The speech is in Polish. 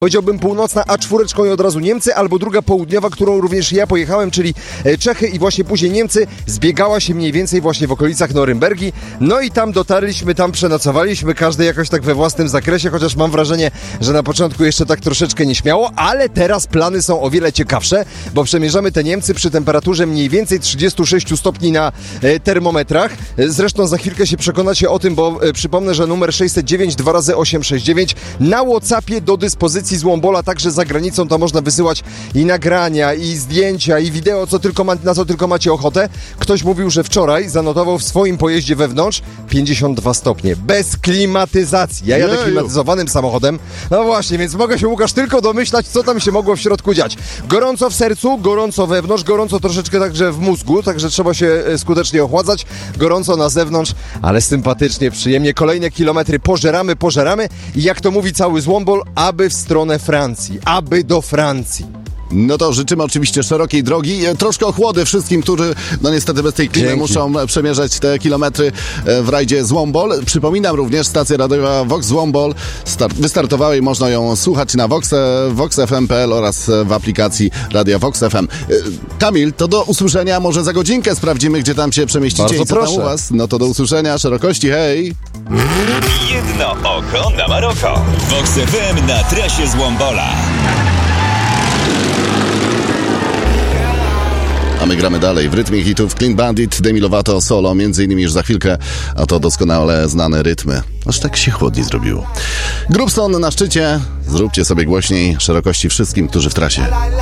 Powiedziałbym północna A4 i od razu Niemcy, albo druga południowa, którą również ja pojechałem, czyli Czechy i właśnie później Niemcy, zbiegała się mniej więcej właśnie w okolicach Norymbergi. No i tam dotarliśmy, tam przenocowaliśmy, każdy jakoś tak we własnym zakresie, chociaż mam wrażenie, że na początku jeszcze tak troszeczkę nieśmiało, ale teraz plany są o wiele ciekawsze, bo przemierzamy te Niemcy przy temperaturze mniej więcej 36 stopni na termometrach. Zresztą za chwilkę się przekonacie o tym, bo przypomnę, że numer 609 2x869 na WhatsAppie do dyspozycji z Wombola, także za granicą to można wysyłać i nagrania, i zdjęcia, i wideo, na co tylko macie ochotę. Ktoś mówił, że wczoraj zanotował w swoim pojeździe wewnątrz 52 stopnie, bez klimatyzacji. Ja jadę klimatyzowanym samochodem, no właśnie, więc mogę się, Łukasz, tylko domyślać, co tam się mogło w środku dziać. Gorąco w sercu, gorąco wewnątrz, gorąco troszeczkę także w mózgu, także trzeba się skutecznie ochładzać, gorąco na zewnątrz, ale sympatycznie, przyjemnie. Kolejne kilometry pożeramy i jak to mówi cały Zwombol, aby w stronę Francji, aby do Francji. No to życzymy oczywiście szerokiej drogi, troszkę ochłody wszystkim, którzy no niestety bez tej klimy muszą przemierzać te kilometry w rajdzie Zwombol. Przypominam również, stacja radiowa Vox Zwombol wystartowała i można ją słuchać na voxfm.pl oraz w aplikacji Radia Vox FM. Kamil, to do usłyszenia, może za godzinkę sprawdzimy, gdzie tam się przemieścicie. Bardzo i co proszę. tam u was. No to do usłyszenia, szerokości, hej! Jedno oko na Maroko. Vox FM na trasie Zwombola. A my gramy dalej w rytmie hitów Clean Bandit, Demi Lovato, solo, między innymi już za chwilkę, a to doskonale znane rytmy. Aż tak się chłodniej zrobiło. Grubson na szczycie, zróbcie sobie głośniej, szerokości wszystkim, którzy w trasie.